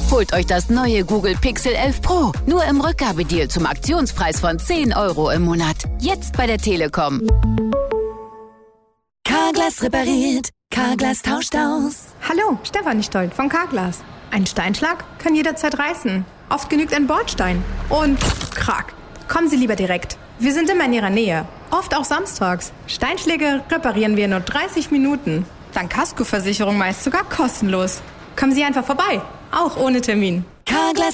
Holt euch das neue Google Pixel 11 Pro. Nur im Rückgabedeal zum Aktionspreis von 10 € im Monat. Jetzt bei der Telekom. Carglass repariert. Carglass tauscht aus. Hallo, Stefanie Stolt von Carglass. Ein Steinschlag kann jederzeit reißen. Oft genügt ein Bordstein. Und krack. Kommen Sie lieber direkt. Wir sind immer in Ihrer Nähe. Oft auch samstags. Steinschläge reparieren wir in nur 30 Minuten. Dank Kaskoversicherung meist sogar kostenlos. Kommen Sie einfach vorbei. Auch ohne Termin.